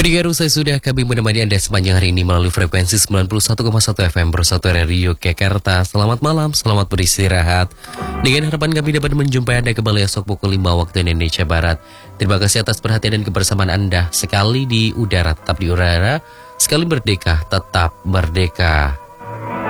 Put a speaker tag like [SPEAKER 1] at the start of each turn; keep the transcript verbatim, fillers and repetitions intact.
[SPEAKER 1] Pendengar, saya sudah kami menemani Anda sepanjang hari ini melalui frekuensi sembilan puluh satu koma satu F M Persatuan Radio Yogyakarta. Selamat malam, selamat beristirahat. Dengan harapan kami dapat menjumpai Anda kembali esok pukul lima waktu Indonesia Barat. Terima kasih atas perhatian dan kebersamaan Anda. Sekali di udara, tetap di udara. Sekali merdeka, tetap merdeka.